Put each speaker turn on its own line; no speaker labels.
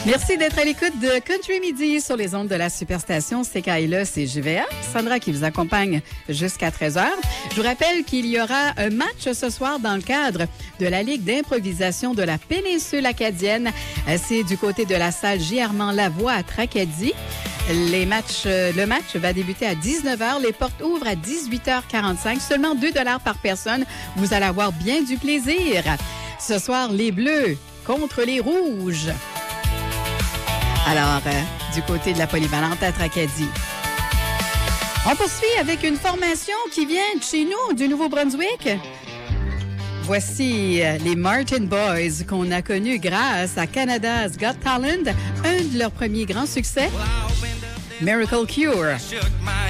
Merci d'être à l'écoute de Country Midi sur les ondes de la Superstation CKILA, c'est JVA. Sandra qui vous accompagne jusqu'à 13h. Je vous rappelle qu'il y aura un match ce soir dans le cadre de la Ligue d'improvisation de la péninsule acadienne. C'est du côté de la salle J. Armand Lavoie à Tracadie. Le match va débuter à 19h. Les portes ouvrent à 18h45. Seulement 2 $ par personne. Vous allez avoir bien du plaisir. Ce soir, les Bleus contre les Rouges. Alors, du côté de la polyvalente à Tracadie. On poursuit avec une formation qui vient de chez nous, du Nouveau-Brunswick. Voici les Martin Boys qu'on a connus grâce à Canada's Got Talent, un de leurs premiers grands succès, Miracle Cure.